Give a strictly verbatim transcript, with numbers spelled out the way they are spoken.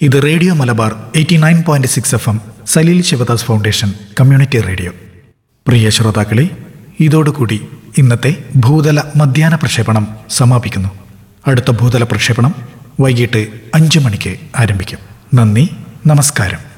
ഇത് radio Malabar eighty nine point six F M Saleel Sivadas foundation community radio. പ്രിയ ശ്രോതാക്കളെ, ഇതോടുകൂടി ഇന്നത്തെ ഭൂതല മധ്യാഹ്ന പ്രക്ഷേപണം സമാപിക്കുന്നു. അടുത്ത ഭൂതല പ്രക്ഷേപണം വൈകിട്ട് അഞ്ചു മണിക്ക് ആരംഭിക്കും. നന്ദി, നമസ്കാരം.